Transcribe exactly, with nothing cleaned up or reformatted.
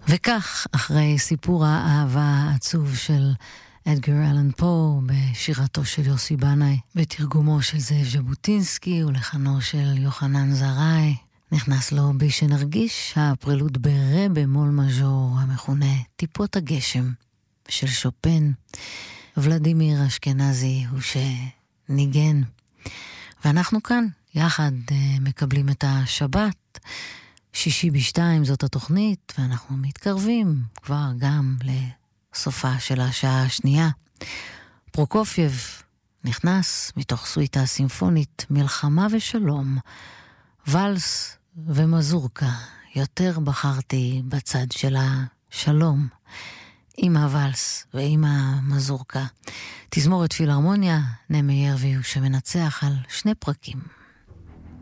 וכך, אחרי סיפור האהבה העצוב של אדגר אלן פו, בשירתו של יוסי בנאי, בתרגומו של זאב ז'בוטינסקי ולחנו של יוחנן זרעי, נכנס לו בי שנרגיש הפרלוד ברה במול מז'ור, המכונה טיפות הגשם של שופן. ולדימיר אשכנזי הוא שניגן. ואנחנו כאן יחד מקבלים את השבת, שישי בשתיים זאת התוכנית, ואנחנו מתקרבים כבר גם לסופה של השעה השנייה. פרוקופייב נכנס מתוך סוויטה סימפונית מלחמה ושלום, ולס ומזורקה. יותר בחרתי בצד של השלום, עם הוולס ועם המזורקה. תזמורת פילהרמוניה, נמי ירביו שמנצח על שני פרקים.